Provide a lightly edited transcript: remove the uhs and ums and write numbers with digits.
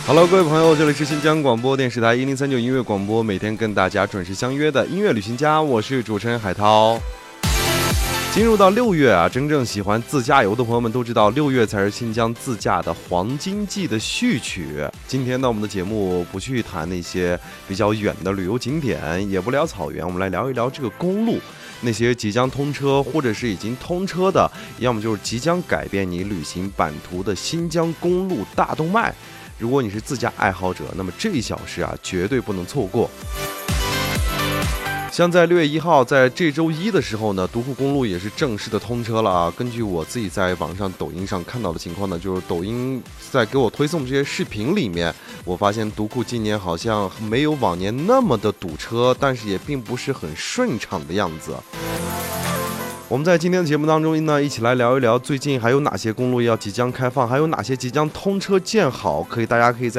Hello， 各位朋友，这里是新疆广播电视台1039音乐广播，每天跟大家准时相约的音乐旅行家，我是主持人海涛。进入到6月啊，真正喜欢自驾游的朋友们都知道，6月才是新疆自驾的黄金季的序曲。今天呢，我们的节目不去谈那些比较远的旅游景点，也不聊草原，我们来聊一聊这个公路。那些即将通车或者是已经通车的，要么就是即将改变你旅行版图的新疆公路大动脉。如果你是自驾爱好者，那么这1小时啊，绝对不能错过。像在6月1号，在这周一的时候呢，独库公路也是正式的通车了啊。根据我自己在网上抖音上看到的情况呢，就是抖音在给我推送这些视频里面，我发现独库今年好像没有往年那么的堵车，但是也并不是很顺畅的样子。我们在今天的节目当中呢，一起来聊一聊最近还有哪些公路要即将开放，还有哪些即将通车建好，大家可以在